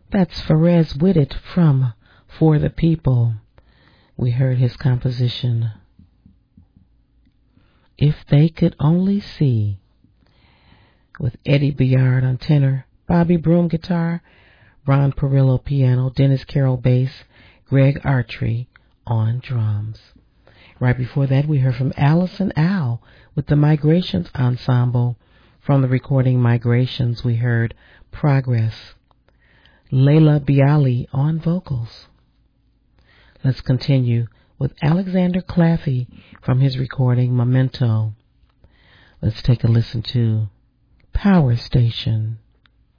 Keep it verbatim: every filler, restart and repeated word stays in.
That's Fares Whitted from For the People. We heard his composition, If They Could Only See, with Eddie Biard on tenor, Bobby Broom guitar, Ron Perillo piano, Dennis Carroll bass, Greg Artry on drums. Right before that, we heard from Allison Al with the Migrations Ensemble. From the recording Migrations, we heard Progress. Layla Bialy on vocals. Let's continue with Alexander Claffey from his recording Memento. Let's take a listen to Power Station.